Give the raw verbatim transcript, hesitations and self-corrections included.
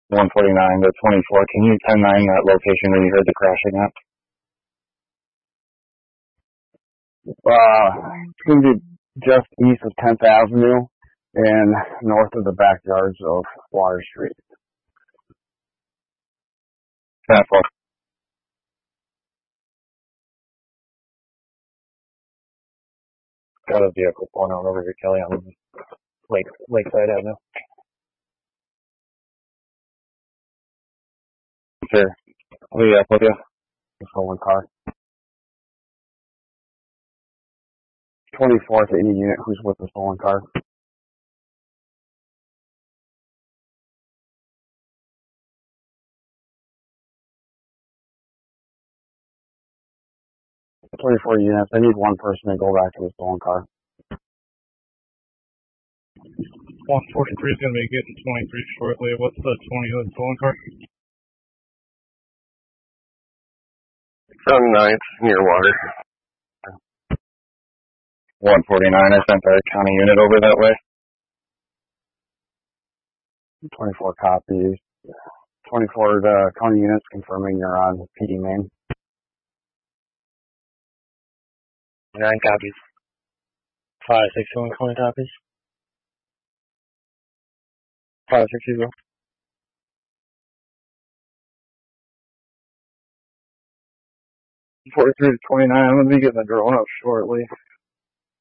one forty-nine to twenty-four. Can you ten nine that location where you heard the crashing at? Uh, it's going to be just east of tenth Avenue and north of the backyards of Water Street. ten four. Got a vehicle pulling out over here, Kelly, on Lake, Lakeside Avenue. Sure. I'll be up with you. The stolen car. twenty-fourth, any unit who's with the stolen car. twenty-four units. I need one person to go back to the stolen car. one forty-three is going to be getting twenty-three shortly. What's the twenty hood stolen car? On ninth, near water. one forty-nine, I sent our county unit over that way. twenty-four copies. twenty-four uh, county units confirming you're on P D main. Nine copies. Five six one twenty copies. Five six zero. forty-three to twenty-nine. I'm going to be getting the drone up shortly.